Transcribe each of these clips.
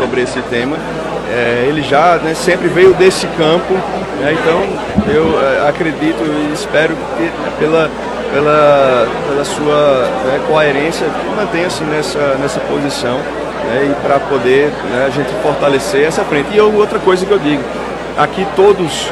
sobre esse tema. Ele já, né, sempre veio desse campo, né, então eu acredito e espero que pela sua, né, coerência mantenha-se nessa posição, né, e para poder, né, a gente fortalecer essa frente. E outra coisa que eu digo, aqui todos,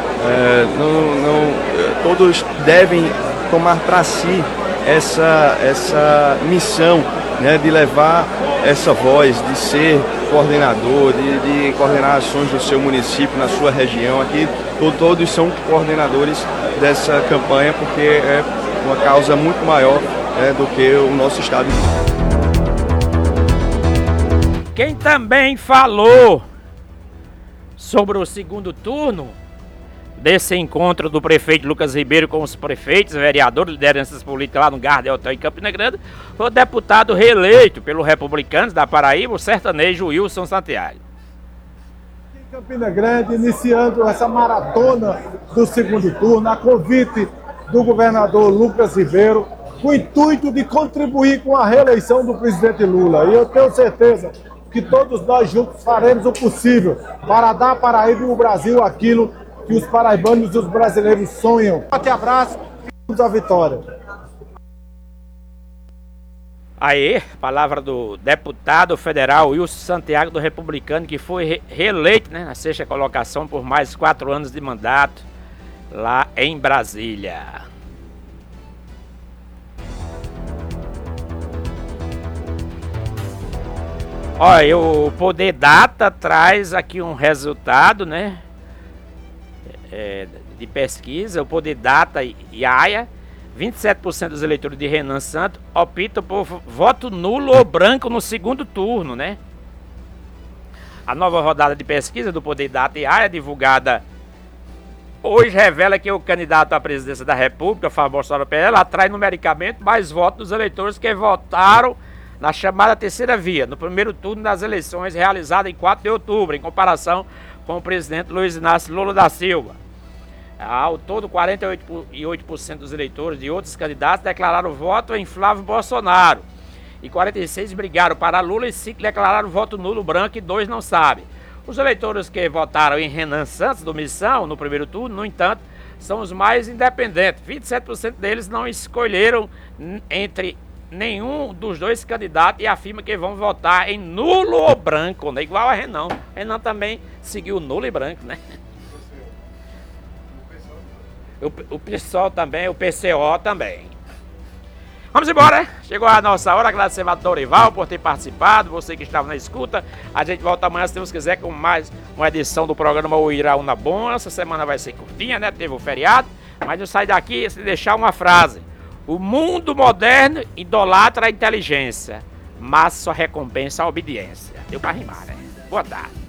todos devem tomar para si essa missão, né, de levar essa voz, de ser coordenador, de coordenar ações do seu município, na sua região. Aqui todos são coordenadores dessa campanha, porque é uma causa muito maior, né, do que o nosso estado. Quem também falou sobre o segundo turno desse encontro do prefeito Lucas Ribeiro com os prefeitos, vereadores, lideranças políticas lá no Gardel em Campina Grande, foi o deputado reeleito pelo Republicanos da Paraíba, o sertanejo Wilson Santiago. Em Campina Grande, iniciando essa maratona do segundo turno, a convite do governador Lucas Ribeiro, com o intuito de contribuir com a reeleição do presidente Lula. E eu tenho certeza que todos nós juntos faremos o possível para dar à Paraíba e ao Brasil aquilo que os paraibanos e os brasileiros sonham. Um forte abraço e vamos à vitória. Aí, palavra do deputado federal Wilson Santiago do Republicano, que foi reeleito, né, na sexta colocação por mais 4 anos de mandato lá em Brasília. Olha, o Poder Data traz aqui um resultado, né, de pesquisa. O Poder Data e AIA, 27% dos eleitores de Renan Santos optam por voto nulo ou branco no segundo turno, né? A nova rodada de pesquisa do Poder Data e AIA, divulgada hoje, revela que o candidato à presidência da República, Fábio Bolsonaro PL, atrai numericamente mais votos dos eleitores que votaram na chamada terceira via, no primeiro turno das eleições realizadas em 4 de outubro, em comparação com o presidente Luiz Inácio Lula da Silva. Ao todo, 48% dos eleitores de outros candidatos declararam voto em Flávio Bolsonaro, e 46% brigaram para Lula, e 5 declararam voto nulo, branco, e 2 não sabem. Os eleitores que votaram em Renan Santos, do Missão, no primeiro turno, no entanto, são os mais independentes. 27% deles não escolheram entre nenhum dos dois candidatos e afirma que vão votar em nulo ou branco, né? Igual a Renan. Renan também seguiu nulo e branco, né? O PSOL também, o PCO também. Vamos embora, né? Chegou a nossa hora. Agradecer a Dorival por ter participado, você que estava na escuta. A gente volta amanhã, se Deus quiser, com mais uma edição do programa O Iraúna Bom. Essa semana vai ser curtinha, né? Teve o feriado. Mas eu saio daqui sem deixar uma frase. O mundo moderno idolatra a inteligência, mas só recompensa a obediência. Deu pra rimar, né? Boa tarde.